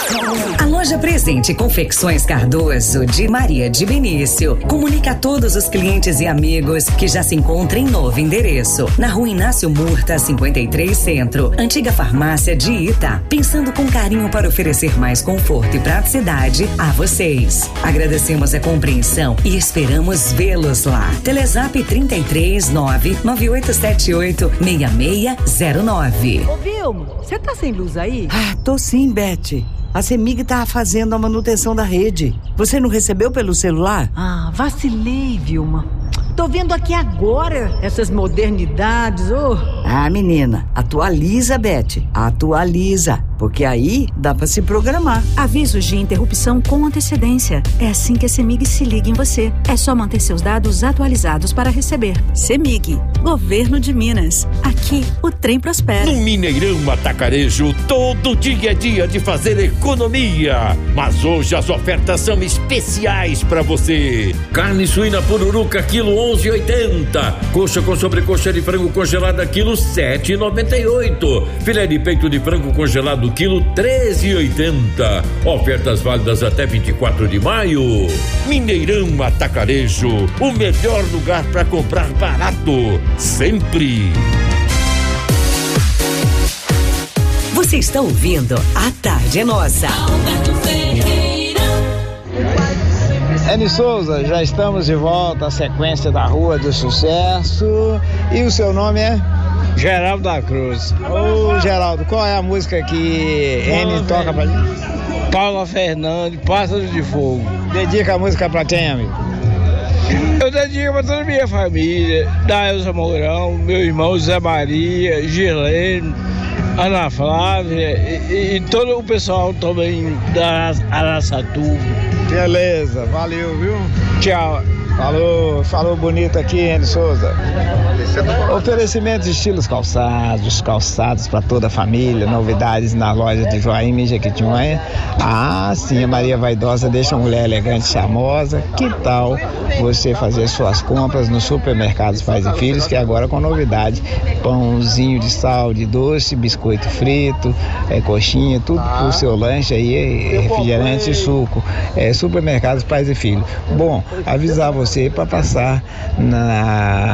A loja Presente Confecções Cardoso de Maria de Benício comunica a todos os clientes e amigos que já se encontram em novo endereço, na Rua Inácio Murta, 53 Centro, antiga farmácia de Ita, pensando com carinho para oferecer mais conforto e praticidade a vocês. Agradecemos a compreensão e esperamos vê-los lá. Telezap 33998786609. Ô Vilma, você tá sem luz aí? Tô sim, Beth. A CEMIG tá fazendo a manutenção da rede. Você não recebeu pelo celular? Vacilei, Vilma. Tô vendo aqui agora essas modernidades, menina, atualiza, Beth. Atualiza, porque aí dá pra se programar. Avisos de interrupção com antecedência. É assim que a CEMIG se liga em você. É só manter seus dados atualizados para receber. CEMIG, Governo de Minas. Aqui, o trem prospera. No Mineirão Atacarejo, todo dia é dia de fazer economia. Mas hoje as ofertas são especiais para você. Carne suína pururuca, quilo 11,80. Coxa com sobrecoxa de frango congelada, quilo 7,98. Filé de peito de frango congelado, quilo 13,80. Ofertas válidas até 24 de maio. Mineirão Atacarejo, o melhor lugar para comprar barato, sempre. Você está ouvindo A Tarde é Nossa. Eni Souza, já estamos de volta à sequência da Rua do Sucesso. E o seu nome é? Geraldo da Cruz. Ô Geraldo, qual é a música que Eni toca pra gente? Paula Fernandes, Pássaros de Fogo. Dedica a música pra quem, amigo? Eu dedico pra toda a minha família, da Elza Mourão, meu irmão Zé Maria, Girlene, Ana Flávia e todo o pessoal também da Araçatuba. Beleza, valeu, viu? Tchau. Falou bonito aqui, Eni Souza. Oferecimento de estilos calçados para toda a família, novidades na loja de Joaíma e Jequitinhonha. Sim, a Maria Vaidosa deixa a mulher elegante e charmosa. Que tal você fazer suas compras no Supermercados Pais e Filhos, que agora com novidade, pãozinho de sal, de doce, biscoito frito, coxinha, tudo pro seu lanche aí, refrigerante e suco. Supermercados Pais e Filhos. Bom, avisar você para passar na